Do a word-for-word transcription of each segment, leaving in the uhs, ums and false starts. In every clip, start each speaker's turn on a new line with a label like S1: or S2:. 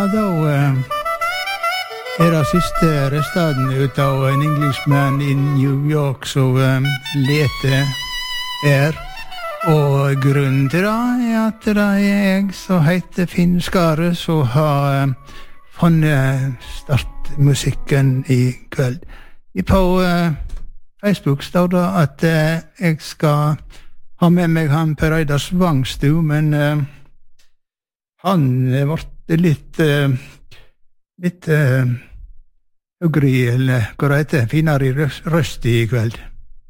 S1: da uh, er det siste restaden ut av en Englishman i New York som um, leter er. Og grunnen til det er at det er jeg som heter Finn Skare som har um, funnet startmusikken i kveld. På uh, Facebook står det at uh, jeg skal ha med meg han Per Eidar Svangstu, men uh, han ble litt uh, litt uh, høyre, eller hva det heter, finere i røst i kveld.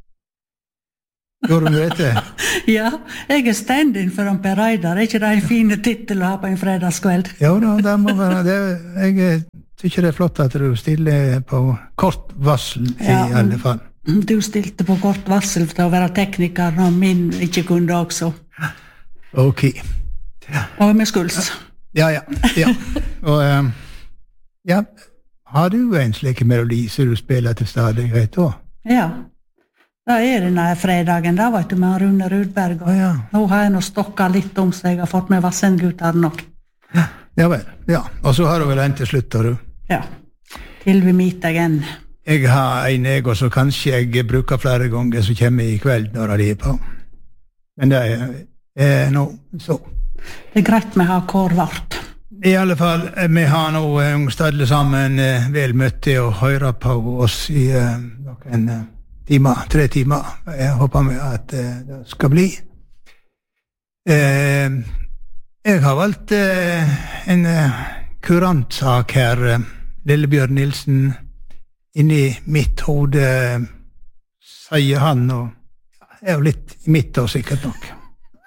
S1: Gjør du det?
S2: Ja, jeg er stand-in for han Per Eidar. Er ikke det en fin titel å ha på en fredagskveld?
S1: Ja, da, det må være det. Jeg tykker det er flott at du stiller på kort varsel i ja, alle fall.
S2: Du stilte på kort varsel for å være tekniker når min ikke kunne også.
S1: Ok.
S2: Ja. Og med skuls.
S1: Ja, ja. ja. Og um, ja, har du en slik melodi som du spiller til stadighet da?
S2: Ja. Da er det denne fredagen, da vet du, med Rune Rudberg.
S1: Oh, ja.
S2: Nå har jeg nå stokket litt om seg, jeg har fått med Vassendgutter nok.
S1: Ja vel, ja. Og så har du vel en til slutt, har du?
S2: Ja, til vi meet again.
S1: Jeg har en ego som kanskje jeg bruker flere ganger som kommer i kveld når de er på. Men det er, er nå så.
S2: Det er greit med å ha kår vart.
S1: I alle fall, vi har nå ungstadle sammen vel møtt til å høre på oss i uh, noen uh, timer, tre timer. Jeg håper med at uh, det skal bli. Uh, jeg har valgt uh, en uh, kurantsak her, uh, Lillebjørn Nilsen, inni mitt hode, sier han, og er jo litt i mitt og sikkert nok.